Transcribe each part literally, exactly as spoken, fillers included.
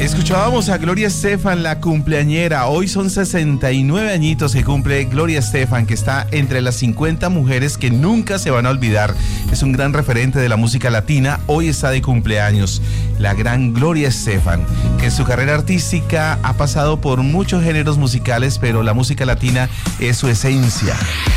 Escuchábamos a Gloria Estefan, la cumpleañera. Hoy son sesenta y nueve añitos que cumple Gloria Estefan, que está entre las cincuenta mujeres que nunca se van a olvidar. Es un gran referente de la música latina. Hoy está de cumpleaños la gran Gloria Estefan, que en su carrera artística ha pasado por muchos géneros musicales, pero la música latina es su esencia.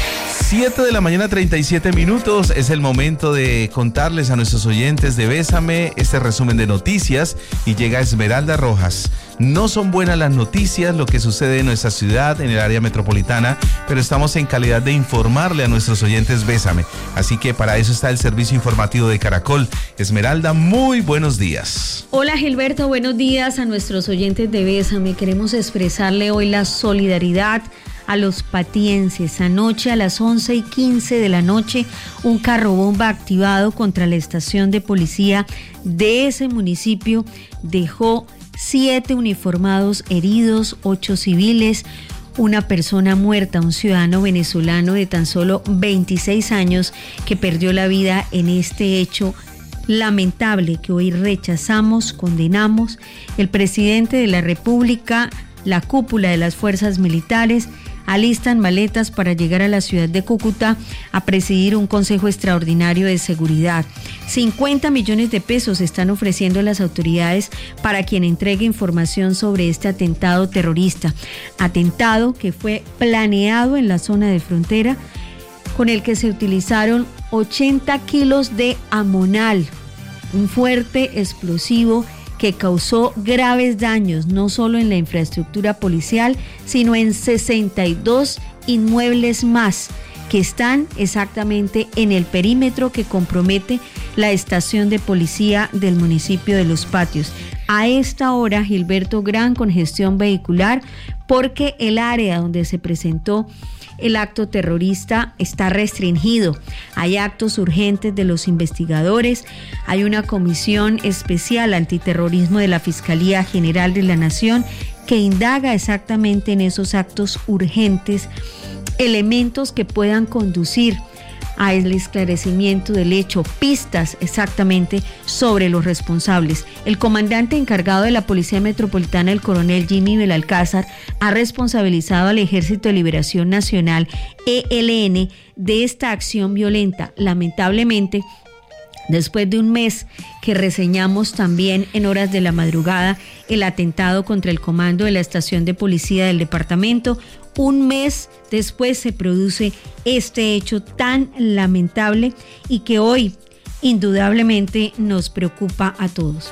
siete de la mañana, treinta y siete minutos, es el momento de contarles a nuestros oyentes de Bésame este resumen de noticias y llega Esmeralda Rojas. No son buenas las noticias, lo que sucede en nuestra ciudad, en el área metropolitana, pero estamos en calidad de informarle a nuestros oyentes Bésame. Así que para eso está el servicio informativo de Caracol. Esmeralda, muy buenos días. Hola Gilberto, buenos días a nuestros oyentes de Bésame. Queremos expresarle hoy la solidaridad a los patienses. Anoche a las once y quince de la noche, un carro bomba activado contra la estación de policía de ese municipio dejó siete uniformados heridos, ocho civiles, una persona muerta, un ciudadano venezolano de tan solo veintiséis años que perdió la vida en este hecho lamentable que hoy rechazamos, condenamos. El presidente de la República, la cúpula de las fuerzas militares, alistan maletas para llegar a la ciudad de Cúcuta a presidir un consejo extraordinario de seguridad. cincuenta millones de pesos están ofreciendo las autoridades para quien entregue información sobre este atentado terrorista. Atentado que fue planeado en la zona de frontera, con el que se utilizaron ochenta kilos de amonal, un fuerte explosivo que causó graves daños no solo en la infraestructura policial, sino en sesenta y dos inmuebles más que están exactamente en el perímetro que compromete la estación de policía del municipio de Los Patios. A esta hora, Gilberto, gran congestión vehicular porque el área donde se presentó el acto terrorista está restringido. Hay actos urgentes de los investigadores, hay una comisión especial antiterrorismo de la Fiscalía General de la Nación que indaga exactamente en esos actos urgentes, elementos que puedan conducir al esclarecimiento del hecho, pistas exactamente sobre los responsables. El comandante encargado de la Policía Metropolitana, el coronel Jimmy Belalcázar, ha responsabilizado al Ejército de Liberación Nacional, E L N, de esta acción violenta. Lamentablemente, después de un mes que reseñamos también en horas de la madrugada el atentado contra el comando de la estación de policía del departamento, un mes después se produce este hecho tan lamentable y que hoy indudablemente nos preocupa a todos.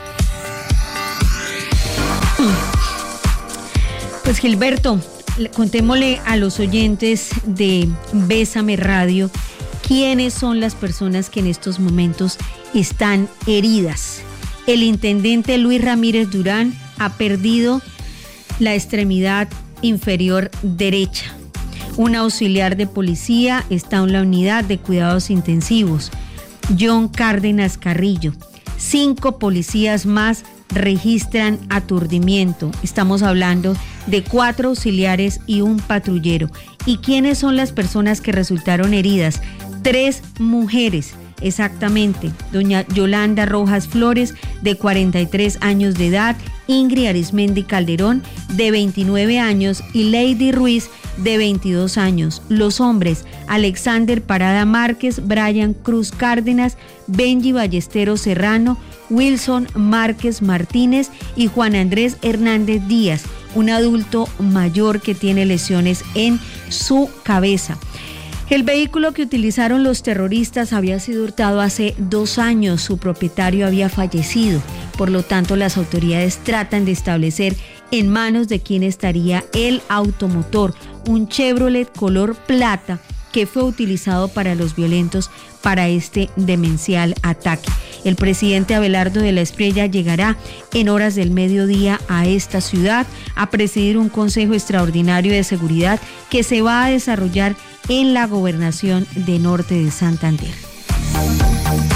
Pues Gilberto, contémosle a los oyentes de Bésame Radio quiénes son las personas que en estos momentos están heridas. El intendente Luis Ramírez Durán ha perdido la extremidad inferior derecha. Un auxiliar de policía está en la unidad de cuidados intensivos. John Cárdenas Carrillo. Cinco policías más registran aturdimiento. Estamos hablando de cuatro auxiliares y un patrullero. ¿Y quiénes son las personas que resultaron heridas? Tres mujeres. Exactamente, doña Yolanda Rojas Flores, de cuarenta y tres años de edad, Ingrid Arismendi Calderón, de veintinueve años, y Lady Ruiz, de veintidós años. Los hombres: Alexander Parada Márquez, Brian Cruz Cárdenas, Benji Ballesteros Serrano, Wilson Márquez Martínez y Juan Andrés Hernández Díaz, un adulto mayor que tiene lesiones en su cabeza. El vehículo que utilizaron los terroristas había sido hurtado hace dos años, su propietario había fallecido, por lo tanto las autoridades tratan de establecer en manos de quién estaría el automotor, un Chevrolet color plata que fue utilizado para los violentos para este demencial ataque. El presidente Abelardo de la Espriella llegará en horas del mediodía a esta ciudad a presidir un consejo extraordinario de seguridad que se va a desarrollar en la gobernación de Norte de Santander. Muy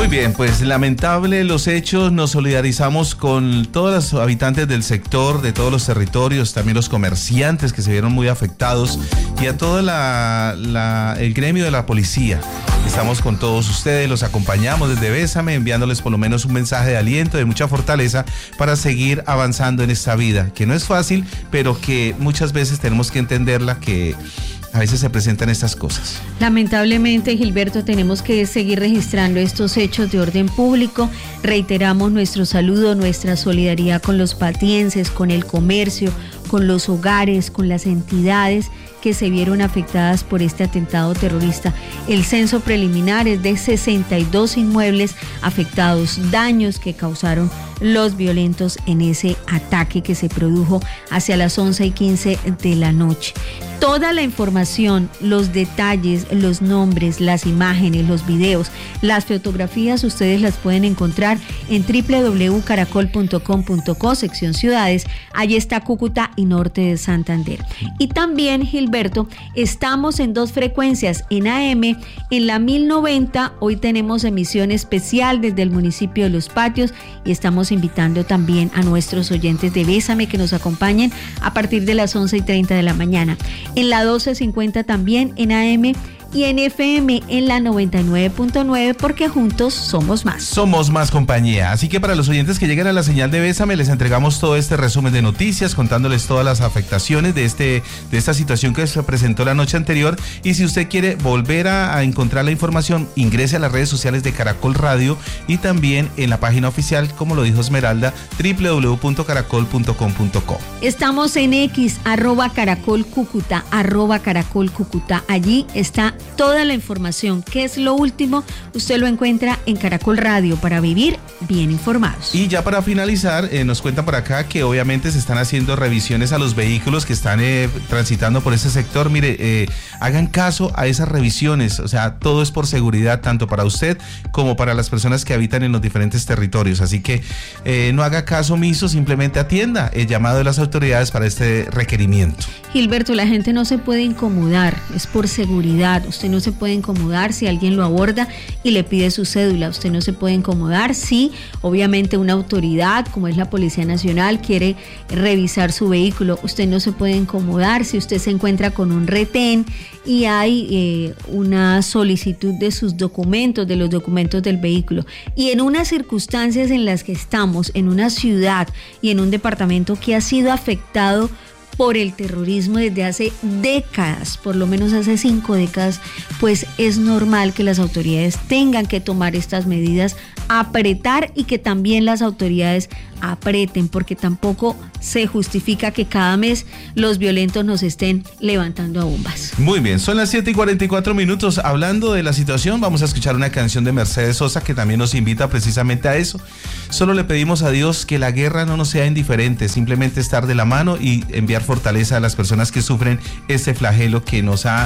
Muy bien, pues lamentable los hechos, nos solidarizamos con todos los habitantes del sector, de todos los territorios, también los comerciantes que se vieron muy afectados y a todo la, la, el gremio de la policía. Estamos con todos ustedes, los acompañamos desde Bésame, enviándoles por lo menos un mensaje de aliento, de mucha fortaleza para seguir avanzando en esta vida, que no es fácil, pero que muchas veces tenemos que entenderla, que a veces se presentan estas cosas. Lamentablemente, Gilberto, tenemos que seguir registrando estos hechos de orden público. Reiteramos nuestro saludo, nuestra solidaridad con los patienses, con el comercio, con los hogares, con las entidades que se vieron afectadas por este atentado terrorista. El censo preliminar es de sesenta y dos inmuebles afectados, daños que causaron los violentos en ese ataque que se produjo hacia las once y quince de la noche. Toda la información, los detalles, los nombres, las imágenes, los videos, las fotografías, ustedes las pueden encontrar en doble u doble u doble u punto caracol punto com punto co, sección ciudades. Allí está Cúcuta y norte de Santander. Y también, Gilberto, estamos en dos frecuencias, en A M, en la mil noventa. Hoy tenemos emisión especial desde el municipio de Los Patios y estamos invitando también a nuestros oyentes de Bésame que nos acompañen a partir de las once y treinta de la mañana. En la doce cincuenta también en A M y en F M en la noventa y nueve punto nueve, porque juntos somos más. Somos más compañía. Así que para los oyentes que lleguen a la señal de Bésame, les entregamos todo este resumen de noticias, contándoles todas las afectaciones de este de esta situación que se presentó la noche anterior. Y si usted quiere volver a, a encontrar la información, ingrese a las redes sociales de Caracol Radio y también en la página oficial, como lo dijo Esmeralda, doble u doble u doble u punto caracol punto com punto co. Estamos en X, arroba Caracol Cúcuta, arroba Caracol Cúcuta. Allí está toda la información. ¿Qué es lo último? Usted lo encuentra en Caracol Radio para vivir bien informados. Y ya para finalizar, eh, nos cuentan por acá que obviamente se están haciendo revisiones a los vehículos que están eh, transitando por ese sector. Mire, eh, hagan caso a esas revisiones, o sea, todo es por seguridad, tanto para usted como para las personas que habitan en los diferentes territorios. Así que eh, no haga caso omiso, simplemente atienda el llamado de las autoridades para este requerimiento. Gilberto, la gente no se puede incomodar, es por seguridad. Usted no se puede incomodar si alguien lo aborda y le pide su cédula. Usted no se puede incomodar si, obviamente, una autoridad como es la Policía Nacional quiere revisar su vehículo. Usted no se puede incomodar si usted se encuentra con un retén y hay eh, una solicitud de sus documentos, de los documentos del vehículo. Y en unas circunstancias en las que estamos, en una ciudad y en un departamento que ha sido afectado por el terrorismo desde hace décadas, por lo menos hace cinco décadas, pues es normal que las autoridades tengan que tomar estas medidas, apretar, y que también las autoridades apreten, porque tampoco se justifica que cada mes los violentos nos estén levantando a bombas. Muy bien, son las siete y cuarenta y cuatro minutos. Hablando de la situación, vamos a escuchar una canción de Mercedes Sosa que también nos invita precisamente a eso. Solo le pedimos a Dios que la guerra no nos sea indiferente, simplemente estar de la mano y enviar fortaleza a las personas que sufren este flagelo que nos ha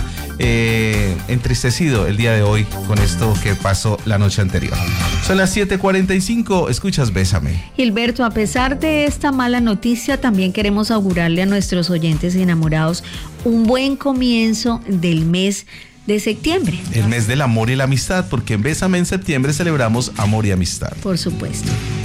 eh, entristecido el día de hoy con esto que pasó la noche anterior. Son las siete y cuarenta y cinco, escuchas Bésame. Gilberto, a pesar de esta mala noticia, también queremos augurarle a nuestros oyentes enamorados un buen comienzo del mes de septiembre. El mes del amor y la amistad, porque en Bésame en septiembre celebramos amor y amistad. Por supuesto.